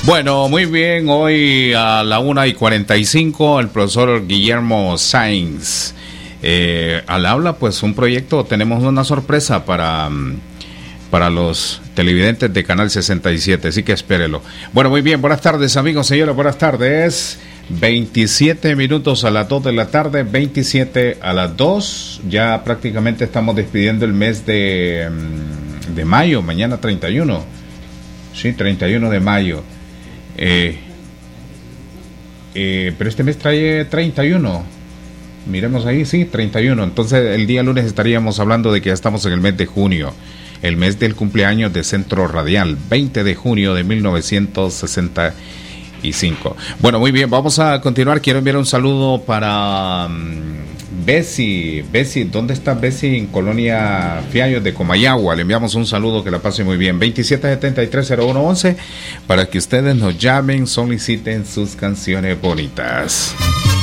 Bueno, muy bien, hoy a la 1:45 el profesor Guillermo Sainz al habla, pues un proyecto, tenemos una sorpresa para los televidentes de Canal 67, así que espérelo. Bueno, muy bien, buenas tardes amigos, señores, buenas tardes. 27 minutos a las 2 de la tarde, 27 a las 2, ya prácticamente estamos despidiendo el mes de mayo, mañana 31, sí, 31 de mayo. Pero este mes trae 31, miremos ahí, sí, 31, entonces el día lunes estaríamos hablando de que ya estamos en el mes de junio, el mes del cumpleaños de Centro Radial, 20 de junio de 1965. Bueno, muy bien, vamos a continuar. Quiero enviar un saludo para Bessie, ¿dónde está Bessie? En Colonia Fiallos de Comayagua. Le enviamos un saludo, que la pase muy bien. 27730111 para que ustedes nos llamen, soliciten sus canciones bonitas.